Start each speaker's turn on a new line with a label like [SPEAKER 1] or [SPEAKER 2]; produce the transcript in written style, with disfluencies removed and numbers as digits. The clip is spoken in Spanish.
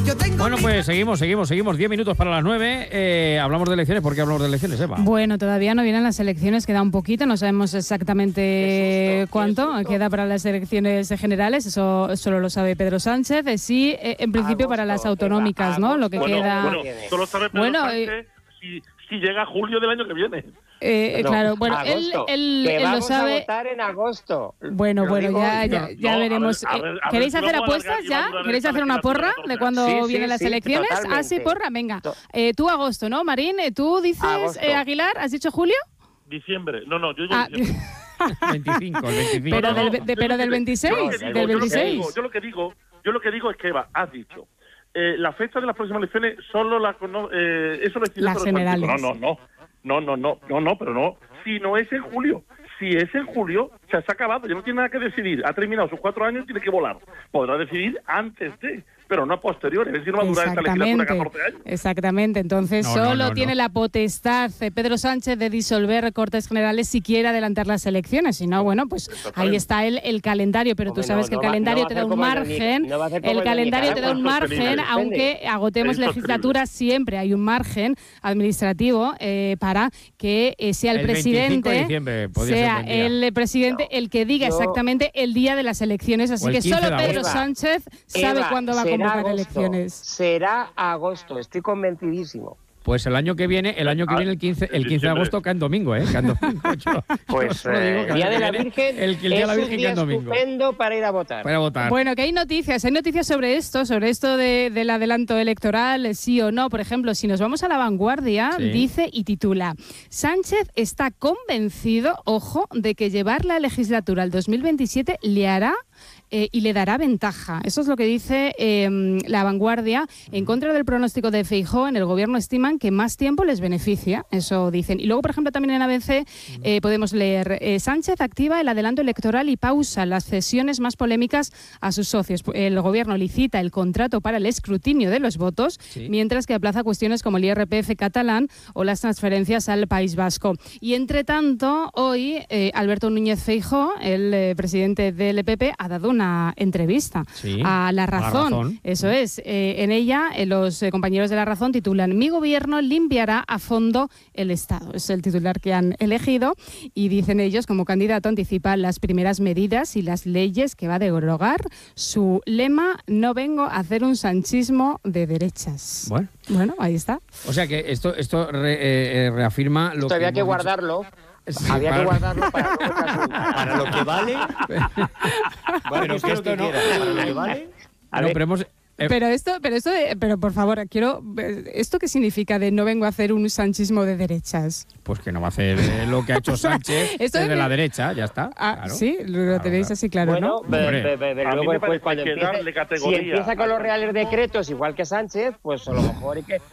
[SPEAKER 1] Bueno, pues seguimos. 10 minutos para las 9. Hablamos de elecciones. ¿Por qué hablamos de elecciones, Eva?
[SPEAKER 2] Bueno, todavía no vienen las elecciones, queda un poquito, no sabemos exactamente cuánto queda para las elecciones generales, eso solo lo sabe Pedro Sánchez. Sí, en principio para las autonómicas, ¿no? Lo que queda...
[SPEAKER 3] Bueno, solo sabe Pedro Sánchez si llega a julio del año que viene.
[SPEAKER 2] Claro, bueno, él lo sabe.
[SPEAKER 4] A votar en agosto.
[SPEAKER 2] Bueno, ya veremos. ¿Queréis hacer apuestas ya? ¿Queréis hacer una porra de cuando vienen las elecciones?
[SPEAKER 4] Totalmente.
[SPEAKER 2] Ah, sí, porra, venga. Tú agosto, ¿no, Marín? ¿Tú dices Aguilar? ¿Has dicho julio?
[SPEAKER 3] Diciembre. No, yo digo diciembre.
[SPEAKER 1] 25.
[SPEAKER 2] Pero del 26. Del 26.
[SPEAKER 3] Yo lo que digo es que, Eva, has dicho. La fecha de las próximas elecciones solo la conoce. Eso lo decide
[SPEAKER 2] las generales.
[SPEAKER 3] No, pero no. Si no es en julio. Si es en julio, se ha acabado, ya no tiene nada que decidir. Ha terminado sus 4 años y tiene que volar. Podrá decidir antes de, pero no a posteriori. Es decir, no va a durar esta legislatura 14 años.
[SPEAKER 2] Exactamente. Entonces, solo tiene la potestad Pedro Sánchez de disolver Cortes Generales si quiere adelantar las elecciones. Si no, bueno, pues ahí está el calendario. Pero tú sabes que el calendario te da un margen. El calendario te da un margen, aunque agotemos legislatura, siempre hay un margen administrativo para que sea el presidente, el presidente el que diga exactamente el día de las elecciones. Así que solo Pedro Sánchez sabe cuándo va a convocar elecciones.
[SPEAKER 4] Será agosto, estoy convencidísimo.
[SPEAKER 1] Pues el año que viene el 15 de agosto cae en domingo, ¿eh? Cae en domingo.
[SPEAKER 4] Pues el Día de la Virgen es un día estupendo para ir a votar.
[SPEAKER 2] Bueno, que hay noticias sobre esto del adelanto electoral, sí o no. Por ejemplo, si nos vamos a La Vanguardia, dice y titula: Sánchez está convencido, ojo, de que llevar la legislatura al 2027 le hará y le dará ventaja. Eso es lo que dice La Vanguardia. En contra del pronóstico de Feijóo, en el gobierno estiman que más tiempo les beneficia. Eso dicen. Y luego, por ejemplo, también en ABC podemos leer: Sánchez activa el adelanto electoral y pausa las cesiones más polémicas a sus socios. El gobierno licita el contrato para el escrutinio de los votos, mientras que aplaza cuestiones como el IRPF catalán o las transferencias al País Vasco. Y entre tanto, hoy Alberto Núñez Feijóo, el presidente del PP, ha dado una entrevista a La Razón. Eso es. En ella, los compañeros de La Razón titulan: Mi gobierno limpiará a fondo el Estado. Es el titular que han elegido y dicen ellos, como candidato, anticipa las primeras medidas y las leyes que va a derogar. Su lema: no vengo a hacer un sanchismo de derechas. Bueno, ahí está.
[SPEAKER 1] O sea que esto reafirma lo que
[SPEAKER 4] había que guardarlo. Había que guardarlo
[SPEAKER 5] para lo que vale. Bueno, que esto no. Para lo que vale.
[SPEAKER 2] Pero por favor, ¿esto qué significa de no vengo a hacer un sanchismo de derechas?
[SPEAKER 1] Pues que no va a hacer lo que ha hecho Sánchez desde la derecha, ya está. Claro.
[SPEAKER 2] Sí, lo tenéis así claro, ¿no?
[SPEAKER 4] Luego, pues, cuando si empieza con los reales decretos, igual que Sánchez, pues a lo mejor hay que